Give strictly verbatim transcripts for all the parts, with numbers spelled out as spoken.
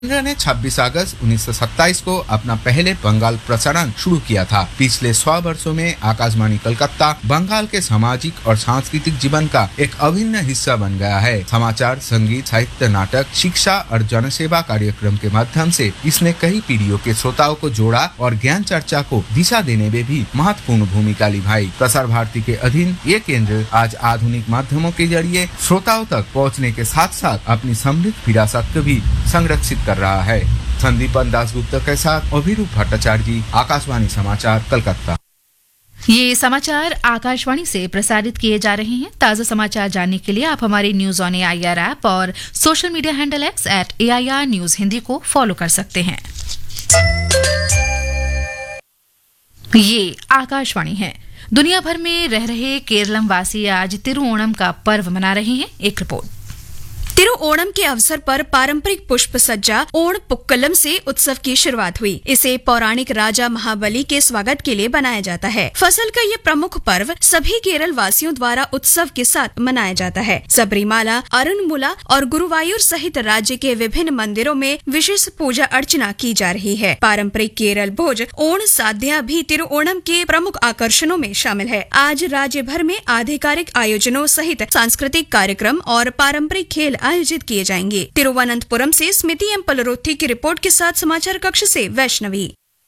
केंद्र ने छब्बीस अगस्त उन्नीस सौ सत्ताईस को अपना पहले बंगाल प्रसारण शुरू किया था। पिछले सौ वर्षों में आकाशवाणी कलकत्ता बंगाल के सामाजिक और सांस्कृतिक जीवन का एक अभिन्न हिस्सा बन गया है। समाचार, संगीत, साहित्य, नाटक, शिक्षा और जनसेवा कार्यक्रम के माध्यम से इसने कई पीढ़ियों के श्रोताओं को जोड़ा और ज्ञान चर्चा को दिशा देने में भी महत्वपूर्ण भूमिका निभाई। प्रसार भारती के अधीन ये केंद्र आज आधुनिक माध्यमों के जरिए श्रोताओं तक पहुँचने के साथ साथ अपनी समृद्ध विरासत को भी संरक्षित कर रहा है। संदीपन दासगुप्ता के साथ अभिरूप भट्टाचार्य जी, आकाशवाणी समाचार, कलकत्ता। ये समाचार आकाशवाणी से प्रसारित किए जा रहे हैं। ताजा समाचार जानने के लिए आप हमारे न्यूज ऑन एआईआर ऐप और social media handle x eight AIR news Hindi को फॉलो कर सकते हैं। ये आकाशवाणी है। दुनिया भर में रह रहे केरलम वासी आज तिरुओणम का पर्व मना रहे हैं। एक रिपोर्ट। तिरुओणम के अवसर पर पारंपरिक पुष्प सज्जा ओण पुक्कलम से उत्सव की शुरुआत हुई। इसे पौराणिक राजा महाबली के स्वागत के लिए बनाया जाता है। फसल का ये प्रमुख पर्व सभी केरल वासियों द्वारा उत्सव के साथ मनाया जाता है। सबरीमाला, अरुणमुला और गुरुवायूर सहित राज्य के विभिन्न मंदिरों में विशेष पूजा अर्चना की जा रही है। पारंपरिक केरल भोज ओण साध्या भी तिरुओणम के प्रमुख आकर्षणों में शामिल है। आज राज्य भर में आधिकारिक आयोजनों सहित सांस्कृतिक कार्यक्रम और पारंपरिक खेल आयोजित किए जाएंगे। तिरुवनंतपुरम से स्मृति एम पलरोत्थी की रिपोर्ट के साथ समाचार कक्ष से वैष्णवी।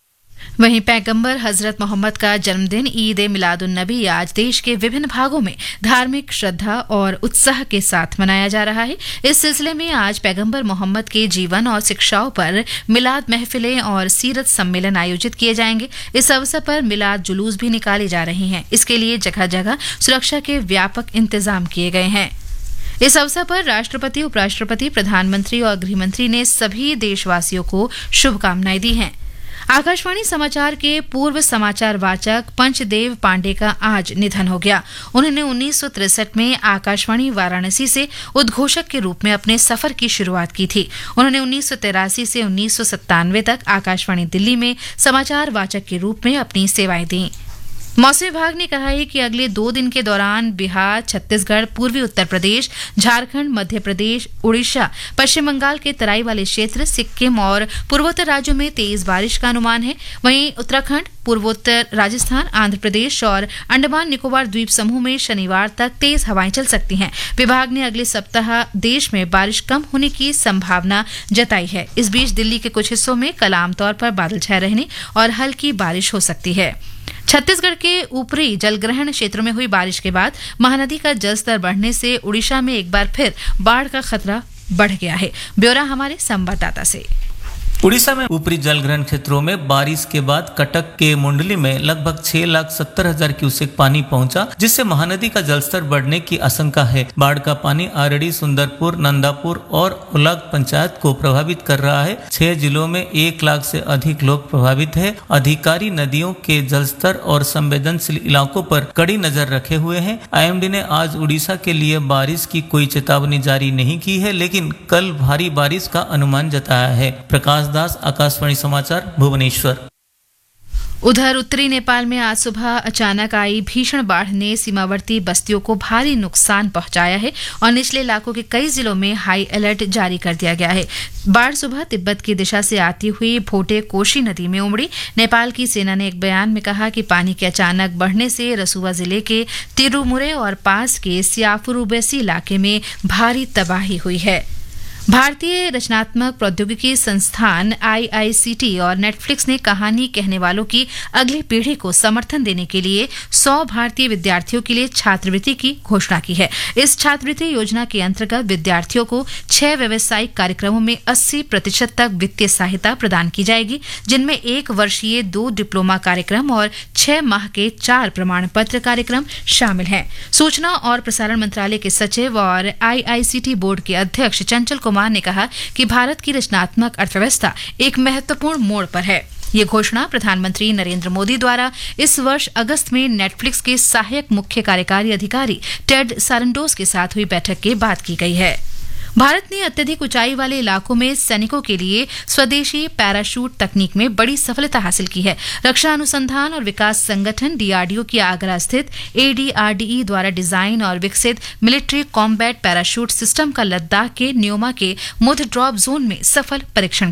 वहीं पैगंबर हजरत मोहम्मद का जन्मदिन ईद ए मिलादुन नबी आज देश के विभिन्न भागों में धार्मिक श्रद्धा और उत्साह के साथ मनाया जा रहा है। इस सिलसिले में आज पैगंबर मोहम्मद के जीवन और शिक्षाओं पर मिलाद महफिलें और सीरत सम्मेलन आयोजित किए जाएंगे। इस अवसर पर मिलाद जुलूस भी निकाले जा रहे हैं। इसके लिए जगह जगह सुरक्षा के व्यापक इंतजाम किए गए हैं। इस अवसर पर राष्ट्रपति, उपराष्ट्रपति, प्रधानमंत्री और गृहमंत्री ने सभी देशवासियों को शुभकामनाएं दी हैं। आकाशवाणी समाचार के पूर्व समाचार वाचक पंचदेव पांडे का आज निधन हो गया। उन्होंने उन्नीस सौ तिरसठ में आकाशवाणी वाराणसी से उद्घोषक के रूप में अपने सफर की शुरुआत की थी। उन्होंने उन्नीस सौ तिरासी से उन्नीस सौ सत्तानवे तक आकाशवाणी दिल्ली में समाचार वाचक के रूप में अपनी सेवाएं दी। मौसम विभाग ने कहा है कि अगले दो दिन के दौरान बिहार, छत्तीसगढ़, पूर्वी उत्तर प्रदेश, झारखंड, मध्य प्रदेश, उड़ीसा, पश्चिम बंगाल के तराई वाले क्षेत्र, सिक्किम और पूर्वोत्तर राज्यों में तेज बारिश का अनुमान है। वहीं उत्तराखंड, पूर्वोत्तर राजस्थान, आंध्र प्रदेश और अंडमान निकोबार द्वीप समूह में शनिवार तक तेज हवाएं चल सकती हैं। विभाग ने अगले सप्ताह देश में बारिश कम होने की संभावना जताई है। इस बीच दिल्ली के कुछ हिस्सों में कल आमतौर पर बादल छाए रहने और हल्की बारिश हो सकती है। छत्तीसगढ़ के ऊपरी जलग्रहण क्षेत्रों में हुई बारिश के बाद महानदी का जलस्तर बढ़ने से उड़ीसा में एक बार फिर बाढ़ का खतरा बढ़ गया है। ब्यौरा हमारे संवाददाता से। उड़ीसा में ऊपरी जलग्रहण क्षेत्रों में बारिश के बाद कटक के मुंडली में लगभग छह लाख सत्तर हजार क्यूसेक पानी पहुंचा, जिससे महानदी का जलस्तर बढ़ने की आशंका है। बाढ़ का पानी आरडी, सुंदरपुर, नंदापुर और उलग पंचायत को प्रभावित कर रहा है। छह जिलों में एक लाख से अधिक लोग प्रभावित है। अधिकारी नदियों के जलस्तर और संवेदनशील इलाकों पर कड़ी नजर रखे हुए हैं। आईएमडी ने आज उड़ीसा के लिए बारिश की कोई चेतावनी जारी नहीं की है, लेकिन कल भारी बारिश का अनुमान जताया है। प्रकाश दास, आकाशवाणी समाचार, भुवनेश्वर। उधर उत्तरी नेपाल में आज सुबह अचानक आई भीषण बाढ़ ने सीमावर्ती बस्तियों को भारी नुकसान पहुंचाया है और निचले इलाकों के कई जिलों में हाई अलर्ट जारी कर दिया गया है। बाढ़ सुबह तिब्बत की दिशा से आती हुई भोटे कोशी नदी में उमड़ी। नेपाल की सेना ने एक बयान में कहा कि पानी के अचानक बढ़ने से रसुआ जिले के तिरुमुरे और पास के सियाफुरुबेसी इलाके में भारी तबाही हुई है। भारतीय रचनात्मक प्रौद्योगिकी संस्थान आईआईसीटी और नेटफ्लिक्स ने कहानी कहने वालों की अगली पीढ़ी को समर्थन देने के लिए सौ भारतीय विद्यार्थियों के लिए छात्रवृत्ति की घोषणा की है। इस छात्रवृत्ति योजना के अंतर्गत विद्यार्थियों को छह व्यावसायिक कार्यक्रमों में अस्सी प्रतिशत तक वित्तीय सहायता प्रदान की जाएगी, जिनमें एक वर्षीय दो डिप्लोमा कार्यक्रम और छह माह के चार प्रमाण पत्र कार्यक्रम शामिल हैं। सूचना और प्रसारण मंत्रालय के सचिव और आईआईसीटी बोर्ड के अध्यक्ष चंचल कुमार ने कहा कि भारत की रचनात्मक अर्थव्यवस्था एक महत्वपूर्ण मोड़ पर है। ये घोषणा प्रधानमंत्री नरेंद्र मोदी द्वारा इस वर्ष अगस्त में नेटफ्लिक्स के सहायक मुख्य कार्यकारी अधिकारी टेड सारंडोस के साथ हुई बैठक के बाद की गई है। भारत ने अत्यधिक ऊंचाई वाले इलाकों में सैनिकों के लिए स्वदेशी पैराशूट तकनीक में बड़ी सफलता हासिल की है। रक्षा अनुसंधान और विकास संगठन डीआरडीओ की आगरा स्थित एडीआरडीई द्वारा डिजाइन और विकसित मिलिट्री कॉम्बैट पैराशूट सिस्टम का लद्दाख के न्योमा के मुध ड्रॉप जोन में सफल परीक्षण